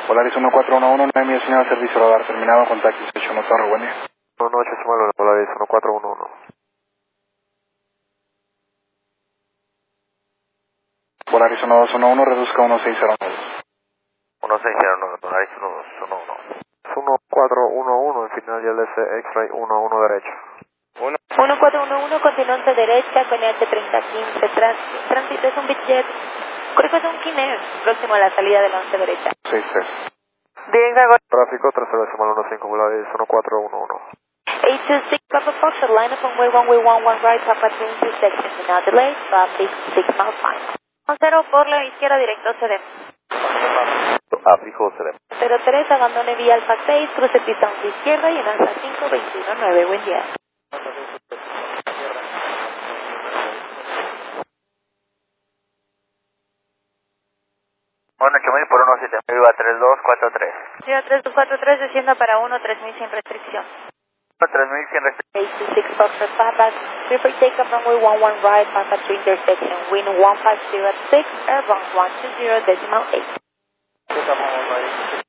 Polaris 1411, no hay mi señal de servicio radar terminado, contacto 18 Torre, buen día. 18 Sumalo, Polaris 1411. Polaris 1211, reduzca 1609. 1609, Polaris 1211. 1411, el final y el S X-Ray 11 derecho. 1411, continuante derecha con H3015, tránsito es un Bitjet, código es un Kiner, próximo a la salida de la 11 derecha. 63. Tráfico 3015, Polaris 1411. 826 Papa Fox, line up on way 11 right, Papa 3 intersection, do not delay, traffic 6 miles fine. 10 por la izquierda, directo CD. Fijo CD. 03, abandone vía Alfa 6, cruce pista 11 izquierda y en Alfa 5, 219, buen día. Bueno, 8000 por 17000 va 3243. 3243, descienda para 3000 sin restricción. 3000 100 restricción. 826 Foxtrot Papa, prefer take up runway 11 right, Papa 3 intersection, wind 1506, airborne 120.8.